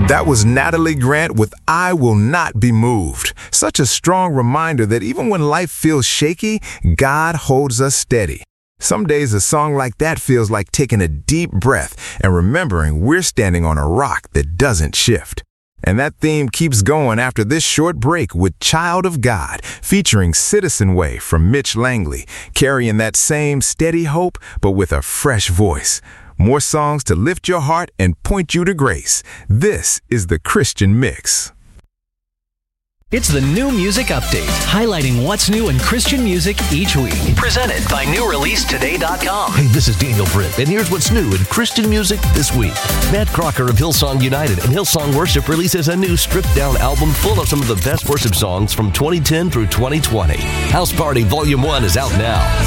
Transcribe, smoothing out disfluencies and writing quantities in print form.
That was Natalie Grant with I Will Not Be Moved. Such a strong reminder that even when life feels shaky, God holds us steady. Some days a song like that feels like taking a deep breath and remembering we're standing on a rock that doesn't shift. And that theme keeps going after this short break with Child of God, featuring Citizen Way from Mitch Langley, carrying that same steady hope, but with a fresh voice. More songs to lift your heart and point you to grace. This is the Christian Mix. It's the New Music Update, highlighting what's new in Christian music each week. Presented by NewReleaseToday.com. Hey, this is Daniel Britt, and here's what's new in Christian music this week. Matt Crocker of Hillsong United and Hillsong Worship releases a new stripped-down album full of some of the best worship songs from 2010 through 2020. House Party Volume 1 is out now.